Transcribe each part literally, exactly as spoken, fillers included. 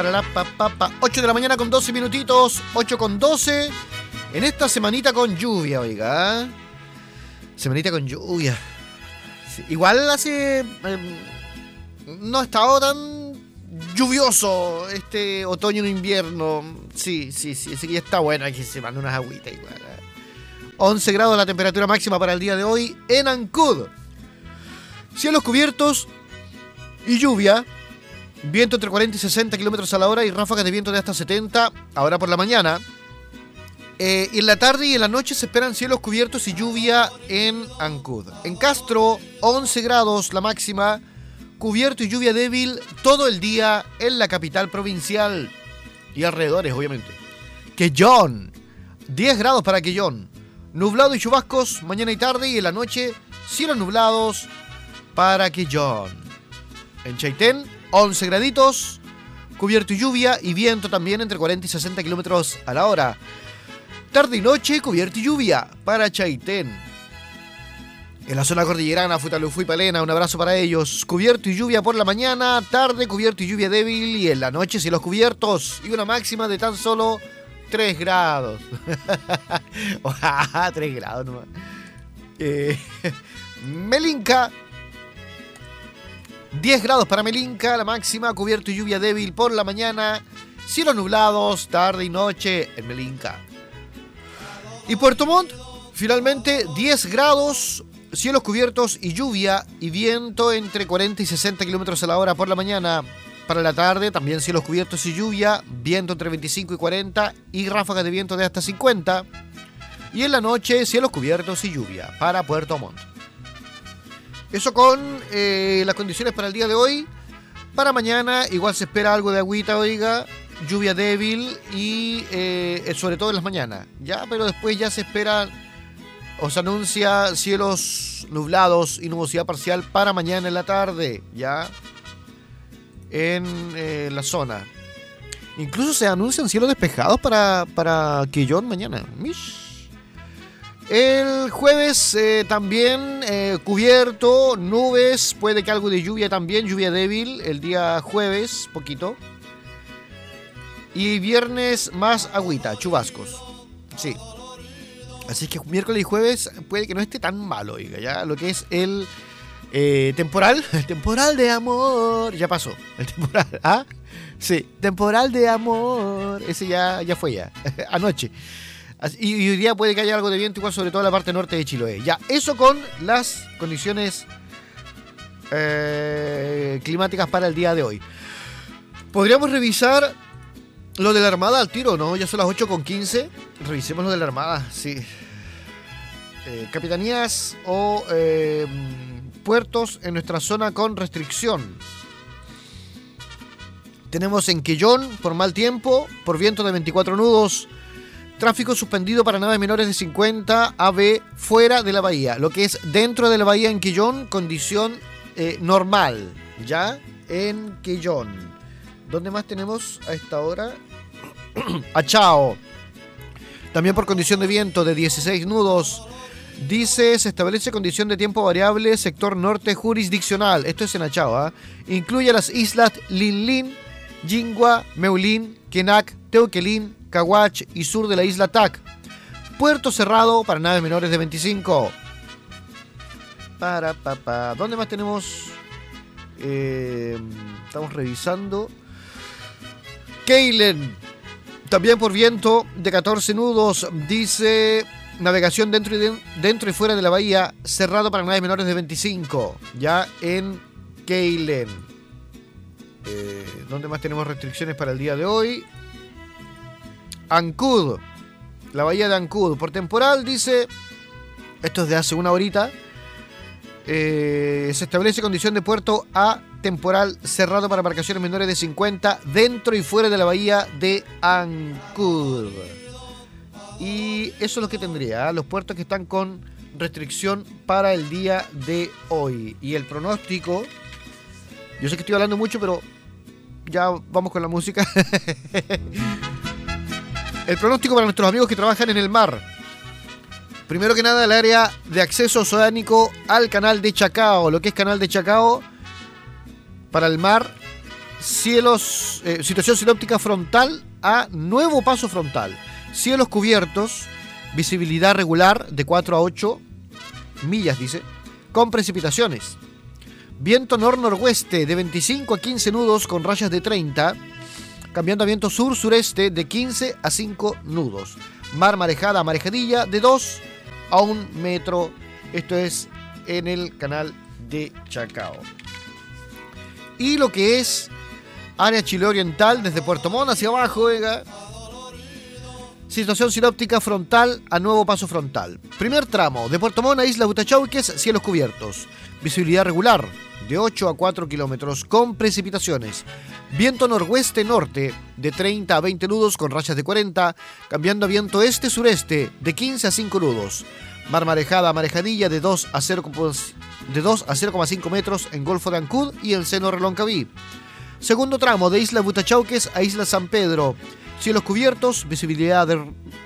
para la pa, pa, pa. ocho de la mañana con doce minutitos, ocho con doce. En esta semanita con lluvia, oiga. Semanita con lluvia. Sí, igual hace... Eh, no ha estado tan lluvioso este otoño e invierno. Sí, sí, sí, sí que está bueno. Aquí se manda unas agüitas igual. ¿eh? once grados la temperatura máxima para el día de hoy en Ancud. Cielos cubiertos y lluvia. Viento entre cuarenta y sesenta kilómetros a la hora y ráfagas de viento de hasta setenta ahora por la mañana. Eh, en la tarde y en la noche se esperan cielos cubiertos y lluvia en Ancud. En Castro, once grados la máxima, cubierto y lluvia débil todo el día en la capital provincial y alrededores, obviamente. Quellón, diez grados para Quellón. Nublado y chubascos mañana y tarde, y en la noche cielos nublados para Quellón. En Chaitén, once graditos, cubierto y lluvia y viento también entre cuarenta y sesenta kilómetros a la hora. Tarde y noche, cubierto y lluvia para Chaitén. En la zona cordillerana, Futalufú y Palena, un abrazo para ellos. Cubierto y lluvia por la mañana, tarde cubierto y lluvia débil, y en la noche cielos cubiertos y una máxima de tan solo tres grados. tres grados nomás. Eh, Melinca, diez grados para Melinca, la máxima, cubierto y lluvia débil por la mañana, cielos nublados, tarde y noche en Melinca. Y Puerto Montt, finalmente, diez grados, cielos cubiertos y lluvia y viento entre cuarenta y sesenta kilómetros a la hora por la mañana. Para la tarde, también cielos cubiertos y lluvia, viento entre veinticinco y cuarenta y ráfagas de viento de hasta cincuenta. Y en la noche, cielos cubiertos y lluvia para Puerto Montt. Eso con eh, las condiciones para el día de hoy. Para mañana, igual se espera algo de agüita, oiga. Lluvia débil y eh, sobre todo en las mañanas, ya, pero después ya se espera, os anuncia cielos nublados y nubosidad parcial para mañana en la tarde, ya, en eh, la zona. Incluso se anuncian cielos despejados para, para Quellón mañana. Mish. El jueves eh, también eh, cubierto, nubes, puede que algo de lluvia también, lluvia débil el día jueves, poquito. Y viernes más agüita, chubascos. Sí. Así que miércoles y jueves puede que no esté tan malo, oiga, ya. Lo que es el eh, temporal, el temporal de amor. Ya pasó, el temporal, ¿ah? Sí, temporal de amor. Ese ya, ya fue ya, anoche. Y, y hoy día puede que haya algo de viento, igual sobre todo en la parte norte de Chiloé. Ya, eso con las condiciones eh, climáticas para el día de hoy. Podríamos revisar lo de la Armada al tiro, ¿no? Ya son las ocho con quince. Revisemos lo de la Armada, sí. Eh, capitanías o eh, puertos en nuestra zona con restricción. Tenemos en Quellón, por mal tiempo, por viento de veinticuatro nudos, tráfico suspendido para naves menores de cincuenta A B fuera de la bahía. Lo que es dentro de la bahía en Quellón, condición eh, normal, ¿ya? En Quellón. ¿Dónde más tenemos a esta hora? A Chao. También por condición de viento de dieciséis nudos. Dice, se establece condición de tiempo variable, sector norte jurisdiccional. Esto es en Achao, ¿eh? Incluye las islas Linlin, Yingua, Meulín, Quenac, Teuquelín, Caguach y sur de la isla Tac. Puerto cerrado para naves menores de veinticinco. Para, pa, pa. ¿Dónde más tenemos? Eh, estamos revisando. Keilen, también por viento de catorce nudos, dice navegación dentro y, de, dentro y fuera de la bahía, cerrado para naves menores de veinticinco, ya en Keilen. Eh, ¿Dónde más tenemos restricciones para el día de hoy? Ancud, la bahía de Ancud, por temporal, dice, esto es de hace una horita, eh, se establece condición de puerto a temporal cerrado para embarcaciones menores de cincuenta dentro y fuera de la bahía de Ancud. Y eso es lo que tendría, ¿eh? Los puertos que están con restricción para el día de hoy. Y el pronóstico, yo sé que estoy hablando mucho, pero ya vamos con la música. El pronóstico para nuestros amigos que trabajan en el mar. Primero que nada, el área de acceso oceánico al canal de Chacao. Lo que es canal de Chacao, para el mar, Cielos, eh, situación sinóptica frontal a nuevo paso frontal. Cielos cubiertos, visibilidad regular de cuatro a ocho millas, dice, con precipitaciones. Viento nor-noroeste de veinticinco a quince nudos con rayas de treinta, cambiando a viento sur-sureste de quince a cinco nudos. Mar marejada, marejadilla de dos a un metro. Esto es en el canal de Chacao. Y lo que es área Chile Oriental, desde Puerto Montt hacia abajo, oiga. Situación sinóptica frontal a nuevo paso frontal. Primer tramo, de Puerto Montt a Isla Butachauques, cielos cubiertos. Visibilidad regular, de ocho a cuatro kilómetros, con precipitaciones. Viento noroeste-norte, de treinta a veinte nudos, con rayas de cuarenta, cambiando a viento este-sureste, de quince a cinco nudos. Mar marejada, marejadilla, de dos a cero coma cinco metros en Golfo de Ancud y el seno Reloncaví. Segundo tramo, de Isla Butachauques a Isla San Pedro. Cielos cubiertos, visibilidad, de...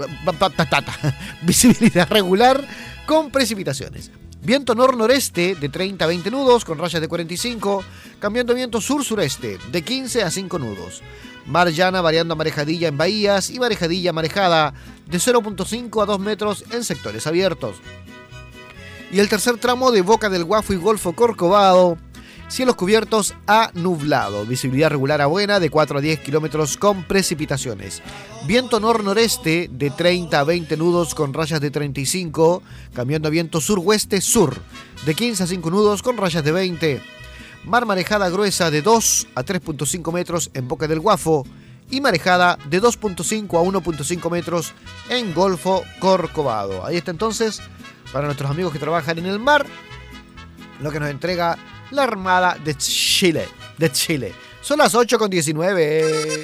visibilidad regular con precipitaciones. Viento nor-noreste de treinta a veinte nudos con rayas de cuarenta y cinco, cambiando viento sur-sureste de quince a cinco nudos. Mar llana variando a marejadilla en bahías y marejadilla marejada de cero punto cinco a dos metros en sectores abiertos. Y el tercer tramo de Boca del Guafo y Golfo Corcovado, cielos cubiertos a nublado, visibilidad regular a buena de cuatro a diez kilómetros con precipitaciones. Viento nor-noreste de treinta a veinte nudos con rayas de treinta y cinco, cambiando a viento sur-oeste-sur de quince a cinco nudos con rayas de veinte. Mar marejada gruesa de dos a tres punto cinco metros en Boca del Guafo y marejada de dos punto cinco a uno punto cinco metros en Golfo Corcovado. Ahí está entonces, para nuestros amigos que trabajan en el mar, lo que nos entrega la Armada de Chile. De Chile. Son las ocho con diecinueve.